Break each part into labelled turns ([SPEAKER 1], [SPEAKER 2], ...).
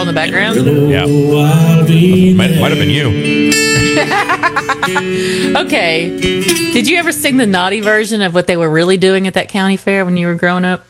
[SPEAKER 1] in the background?
[SPEAKER 2] Yeah. Might have been you.
[SPEAKER 1] Okay. Did you ever sing the naughty version of what they were really doing at that county fair when you were growing up?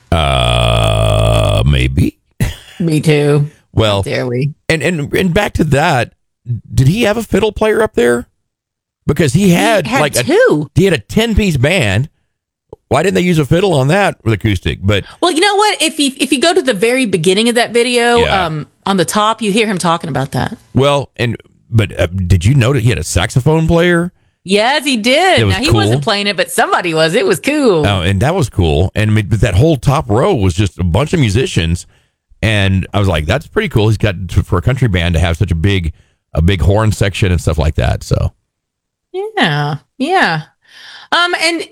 [SPEAKER 2] Maybe.
[SPEAKER 1] Me too.
[SPEAKER 2] Well,
[SPEAKER 1] How dare we?
[SPEAKER 2] And back to that, did he have a fiddle player up there? Because he had like
[SPEAKER 1] two.
[SPEAKER 2] He had a 10-piece band. Why didn't they use a fiddle on that with acoustic? But
[SPEAKER 1] well, you know what? If you go to the very beginning of that video, on the top, you hear him talking about that.
[SPEAKER 2] Well, but did you notice he had a saxophone player?
[SPEAKER 1] Yes, he did. Now, he
[SPEAKER 2] cool.
[SPEAKER 1] wasn't playing it, but somebody was. It was cool.
[SPEAKER 2] Oh, and that was cool. And that whole top row was just a bunch of musicians. And I was like, that's pretty cool. He's got, for a country band, to have such a big horn section and stuff like that. So,
[SPEAKER 1] yeah. And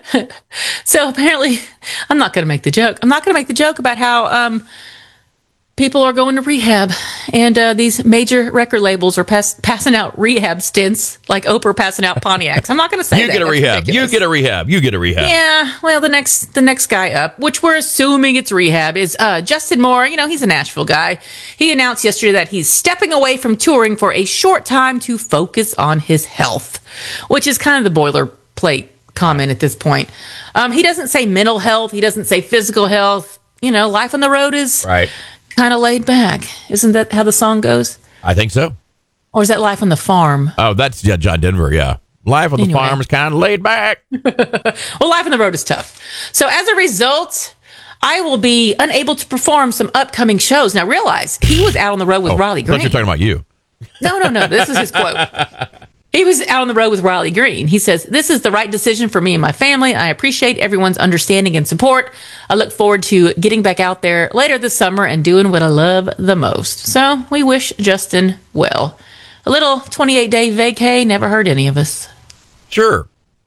[SPEAKER 1] so apparently, I'm not going to make the joke. I'm not going to make the joke about how people are going to rehab, and these major record labels are passing out rehab stints, like Oprah passing out Pontiacs. I'm not going to say
[SPEAKER 2] you
[SPEAKER 1] that.
[SPEAKER 2] Get a rehab. You get a rehab. You get a rehab.
[SPEAKER 1] Yeah. Well, the next guy up, which we're assuming it's rehab, is Justin Moore. You know, he's a Nashville guy. He announced yesterday that he's stepping away from touring for a short time to focus on his health, which is kind of the boilerplate comment at this point. He doesn't say mental health. He doesn't say physical health. You know, life on the road is
[SPEAKER 2] right.
[SPEAKER 1] Kind of laid back. Isn't that how the song goes?
[SPEAKER 2] I think so.
[SPEAKER 1] Or is that Life on the Farm?
[SPEAKER 2] Oh, that's John Denver, yeah. Life on the farm is kind of laid back.
[SPEAKER 1] Well, life on the road is tough. So as a result, I will be unable to perform some upcoming shows. Now realize, he was out on the road with Riley Green.
[SPEAKER 2] I thought you were talking about you.
[SPEAKER 1] No. This is his quote. He was out on the road with Riley Green. He says, "This is the right decision for me and my family. I appreciate everyone's understanding and support. I look forward to getting back out there later this summer and doing what I love the most." So we wish Justin well. A little 28-day vacay never hurt any of us.
[SPEAKER 2] Sure.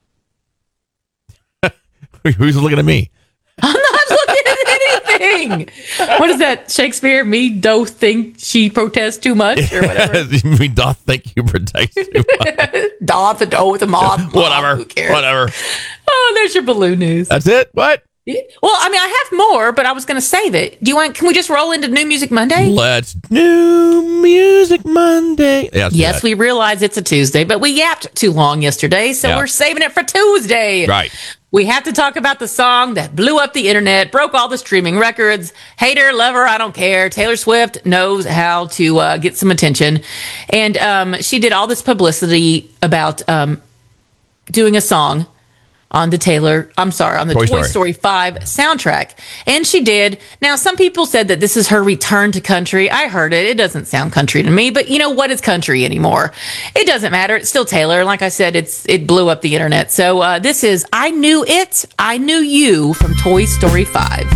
[SPEAKER 2] Who's looking at me?
[SPEAKER 1] I'm not looking at anything. What is that, Shakespeare? Me doth think she protests too much, or whatever.
[SPEAKER 2] Me doth think you protest too much.
[SPEAKER 1] Doth the dough with the moth.
[SPEAKER 2] Whatever.
[SPEAKER 1] Who cares?
[SPEAKER 2] Whatever.
[SPEAKER 1] Oh, there's your balloon news.
[SPEAKER 2] That's it? What?
[SPEAKER 1] Well, I mean, I have more, but I was going to save it. Can we just roll into New Music Monday?
[SPEAKER 2] Let's New Music Monday.
[SPEAKER 1] Yes, we realize it's a Tuesday, but we yapped too long yesterday, so we're saving it for Tuesday.
[SPEAKER 2] Right.
[SPEAKER 1] We have to talk about the song that blew up the internet, broke all the streaming records. Hater, lover, I don't care. Taylor Swift knows how to get some attention. And she did all this publicity about doing a song on the Toy Story 5 soundtrack. And she did. Now, some people said that this is her return to country. I heard it. It doesn't sound country to me, but you know, what is country anymore? It doesn't matter. It's still Taylor. Like I said, it blew up the internet. So this is I Knew It, I Knew You from Toy Story 5.